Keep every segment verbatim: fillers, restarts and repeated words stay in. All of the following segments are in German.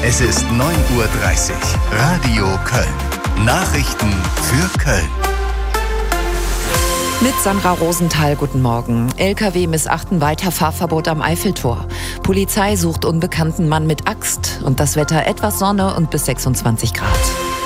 Es ist neun Uhr dreißig. Radio Köln. Nachrichten für Köln. Mit Sandra Rosenthal, guten Morgen. L K W missachten weiter Fahrverbot am Eiffeltor. Polizei sucht unbekannten Mann mit Axt. Und das Wetter etwas Sonne und bis sechsundzwanzig Grad.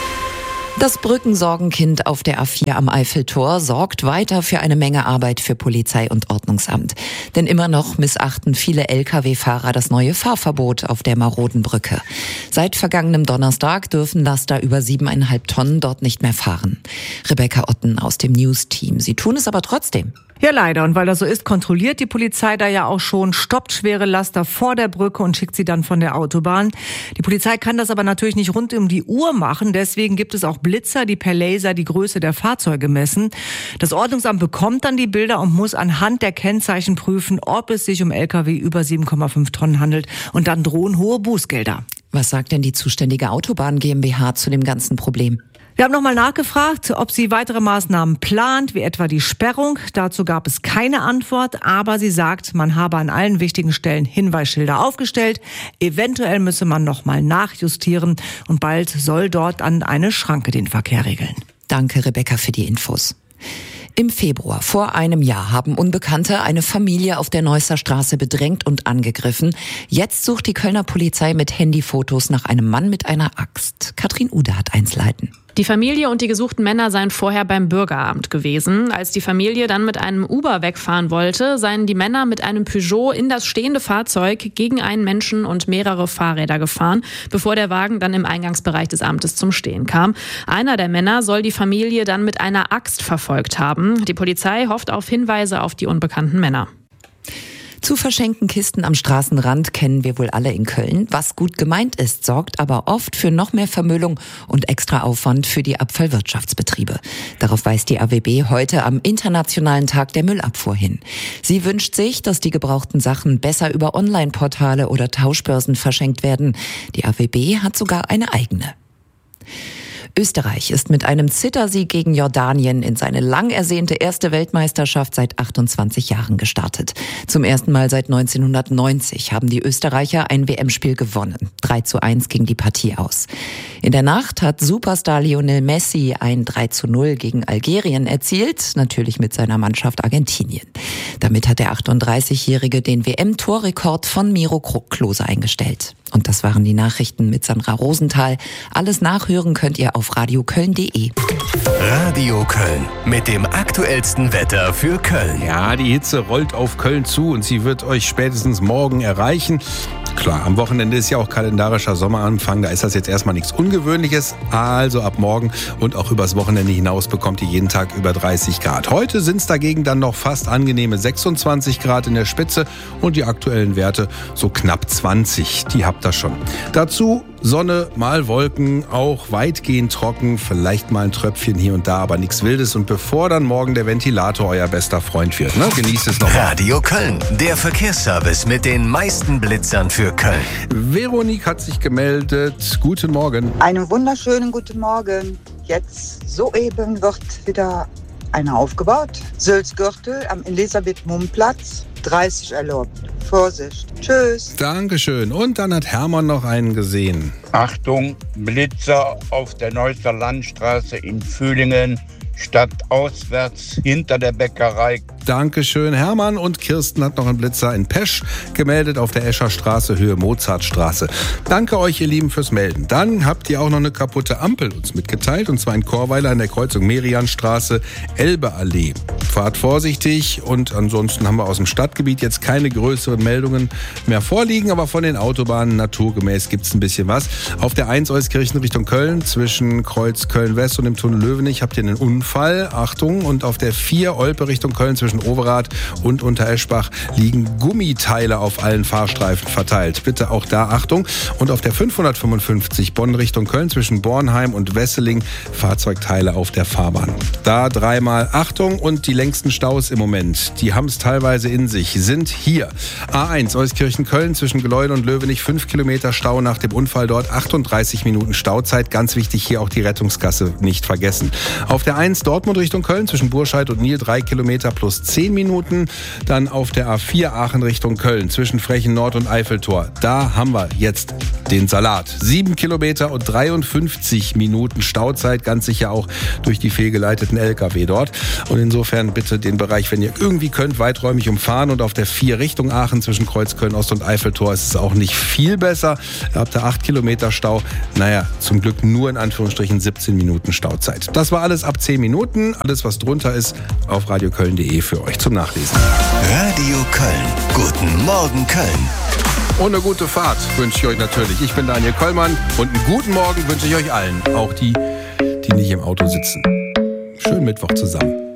Das Brückensorgenkind auf der A vier am Eiffeltor sorgt weiter für eine Menge Arbeit für Polizei und Ordnungsamt. Denn immer noch missachten viele L K W-Fahrer das neue Fahrverbot auf der maroden Brücke. Seit vergangenem Donnerstag dürfen Laster über siebeneinhalb Tonnen dort nicht mehr fahren. Rebecca Otten aus dem News-Team. Sie tun es aber trotzdem. Ja, leider. Und weil das so ist, kontrolliert die Polizei da ja auch schon, stoppt schwere Laster vor der Brücke und schickt sie dann von der Autobahn. Die Polizei kann das aber natürlich nicht rund um die Uhr machen. Deswegen gibt es auch Blitzer, die per Laser die Größe der Fahrzeuge messen. Das Ordnungsamt bekommt dann die Bilder und muss anhand der Kennzeichen prüfen, ob es sich um L K W über sieben Komma fünf Tonnen handelt. Und dann drohen hohe Bußgelder. Was sagt denn die zuständige Autobahn GmbH zu dem ganzen Problem? Wir haben nochmal nachgefragt, ob sie weitere Maßnahmen plant, wie etwa die Sperrung. Dazu gab es keine Antwort, aber sie sagt, man habe an allen wichtigen Stellen Hinweisschilder aufgestellt. Eventuell müsse man nochmal nachjustieren und bald soll dort an eine Schranke den Verkehr regeln. Danke, Rebecca, für die Infos. Im Februar vor einem Jahr haben Unbekannte eine Familie auf der Neusser Straße bedrängt und angegriffen. Jetzt sucht die Kölner Polizei mit Handyfotos nach einem Mann mit einer Axt. Katrin Ude hat Einzelheiten. Die Familie und die gesuchten Männer seien vorher beim Bürgeramt gewesen. Als die Familie dann mit einem Uber wegfahren wollte, seien die Männer mit einem Peugeot in das stehende Fahrzeug gegen einen Menschen und mehrere Fahrräder gefahren, bevor der Wagen dann im Eingangsbereich des Amtes zum Stehen kam. Einer der Männer soll die Familie dann mit einer Axt verfolgt haben. Die Polizei hofft auf Hinweise auf die unbekannten Männer. Zu verschenken Kisten am Straßenrand kennen wir wohl alle in Köln. Was gut gemeint ist, sorgt aber oft für noch mehr Vermüllung und extra Aufwand für die Abfallwirtschaftsbetriebe. Darauf weist die A W B heute am Internationalen Tag der Müllabfuhr hin. Sie wünscht sich, dass die gebrauchten Sachen besser über Online-Portale oder Tauschbörsen verschenkt werden. Die A W B hat sogar eine eigene. Österreich ist mit einem Zittersieg gegen Jordanien in seine lang ersehnte erste Weltmeisterschaft seit achtundzwanzig Jahren gestartet. Zum ersten Mal seit neunzehnhundertneunzig haben die Österreicher ein W M-Spiel gewonnen. drei zu eins ging die Partie aus. In der Nacht hat Superstar Lionel Messi ein drei zu null gegen Algerien erzielt, natürlich mit seiner Mannschaft Argentinien. Damit hat der achtunddreißigjährige den W M-Torrekord von Miro Klose eingestellt. Und das waren die Nachrichten mit Sandra Rosenthal. Alles nachhören könnt ihr auf radioköln punkt de. Radio Köln mit dem aktuellsten Wetter für Köln. Ja, die Hitze rollt auf Köln zu und sie wird euch spätestens morgen erreichen. Klar, am Wochenende ist ja auch kalendarischer Sommeranfang, da ist das jetzt erstmal nichts Ungewöhnliches. Also ab morgen und auch übers Wochenende hinaus bekommt ihr jeden Tag über dreißig Grad. Heute sind es dagegen dann noch fast angenehme sechsundzwanzig Grad in der Spitze und die aktuellen Werte so knapp zwanzig. Die habt ihr schon. Dazu Sonne, mal Wolken, auch weitgehend trocken, vielleicht mal ein Tröpfchen hier und da, aber nichts Wildes. Und bevor dann morgen der Ventilator euer bester Freund wird, ne? Genießt es noch mal. Radio Köln, der Verkehrsservice mit den meisten Blitzern für Köln. Veronique hat sich gemeldet. Guten Morgen. Einen wunderschönen guten Morgen. Jetzt soeben wird wieder einer aufgebaut. Sülzgürtel am Elisabeth-Mumm-Platz. dreißig erlaubt. Vorsicht. Tschüss. Dankeschön. Und dann hat Hermann noch einen gesehen. Achtung, Blitzer auf der Neusser Landstraße in Fühlingen. Stadtauswärts hinter der Bäckerei. Dankeschön, Hermann. Und Kirsten hat noch einen Blitzer in Pesch gemeldet auf der Escher Straße, Höhe Mozartstraße. Danke euch, ihr Lieben, fürs Melden. Dann habt ihr auch noch eine kaputte Ampel uns mitgeteilt, und zwar in Chorweiler an der Kreuzung Merianstraße, Elbeallee. Fahrt vorsichtig, und ansonsten haben wir aus dem Stadtgebiet jetzt keine größeren Meldungen mehr vorliegen, aber von den Autobahnen naturgemäß gibt es ein bisschen was. Auf der eins Euskirchen Richtung Köln zwischen Kreuz Köln-West und dem Tunnel Löwenich habt ihr einen Unfall. Achtung. Und auf der vier Olpe Richtung Köln zwischen Overath und Untereschbach liegen Gummiteile auf allen Fahrstreifen verteilt. Bitte auch da Achtung. Und auf der fünfhundertfünfundfünfzig Bonn Richtung Köln zwischen Bornheim und Wesseling Fahrzeugteile auf der Fahrbahn. Da dreimal Achtung, und die längsten Staus im Moment, die haben es teilweise in sich, sind hier. A eins Euskirchen-Köln zwischen Geläut und Löwenich, fünf Kilometer Stau nach dem Unfall dort, achtunddreißig Minuten Stauzeit. Ganz wichtig, hier auch die Rettungskasse nicht vergessen. Auf der eins Dortmund Richtung Köln zwischen Burscheid und Niel, drei Kilometer plus zehn Minuten. Dann auf der A vier Aachen Richtung Köln zwischen Frechen Nord und Eiffeltor. Da haben wir jetzt den Salat. Sieben Kilometer und dreiundfünfzig Minuten Stauzeit, ganz sicher auch durch die fehlgeleiteten L K W dort. Und insofern bitte den Bereich, wenn ihr irgendwie könnt, weiträumig umfahren. Und auf der vier Richtung Aachen zwischen Kreuzköln Ost und Eiffeltor ist es auch nicht viel besser. Da habt ihr acht Kilometer Stau. Naja, zum Glück nur in Anführungsstrichen siebzehn Minuten Stauzeit. Das war alles ab zehn Minuten. Alles, was drunter ist, auf radioköln punkt de für euch zum Nachlesen. Radio Köln. Guten Morgen Köln. Und eine gute Fahrt wünsche ich euch natürlich. Ich bin Daniel Kollmann und einen guten Morgen wünsche ich euch allen. Auch die, die nicht im Auto sitzen. Schönen Mittwoch zusammen.